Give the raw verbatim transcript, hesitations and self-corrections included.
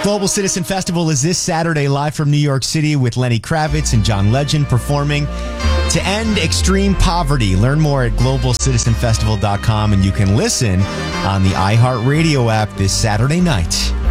Global Citizen Festival is this Saturday live from New York City with Lenny Kravitz and John Legend performing to end extreme poverty. Learn more at global citizen festival dot com, and you can listen on the iHeartRadio app this Saturday night.